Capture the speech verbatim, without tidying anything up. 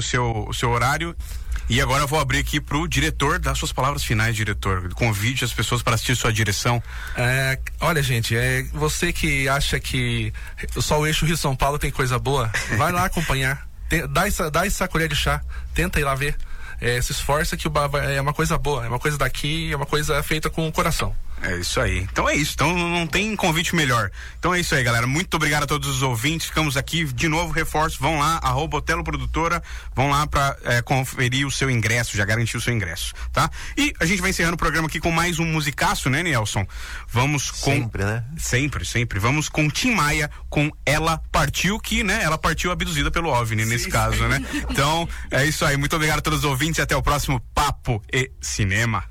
o seu, o seu horário. E agora eu vou abrir aqui pro diretor, dar suas palavras finais, diretor. Convide as pessoas para assistir sua direção. É, olha, gente, é, você que acha que só o eixo Rio-São Paulo tem coisa boa, vai lá acompanhar. Tem, dá, essa, dá essa colher de chá, tenta ir lá ver. É, se esforça que o, é uma coisa boa, é uma coisa daqui, é uma coisa feita com o coração. É isso aí. Então é isso. Então não tem convite melhor. Então é isso aí, galera. Muito obrigado a todos os ouvintes. Ficamos aqui. De novo, reforço. Vão lá, arroba Otelo Produtora. Vão lá pra é, conferir o seu ingresso, já garantir o seu ingresso, tá? E a gente vai encerrando o programa aqui com mais um musicaço, né, Nelson? Vamos com... Sempre, né? Sempre, sempre. Vamos com Tim Maia, com Ela Partiu, que, né, ela partiu abduzida pelo OVNI, nesse sim, caso, sim. né? Então, é isso aí. Muito obrigado a todos os ouvintes e até o próximo Papo e Cinema.